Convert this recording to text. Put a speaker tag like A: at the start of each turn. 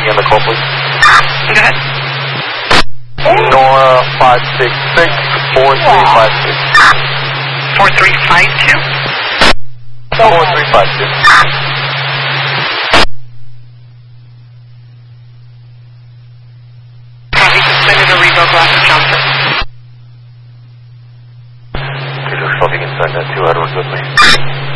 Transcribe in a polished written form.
A: on the call, please.
B: Go ahead.
A: Nora 566 4356.
B: 4352?
A: 4352.
B: Copy, suspended or revoke last of Johnson.
A: If you can send that 2 Edwards with me.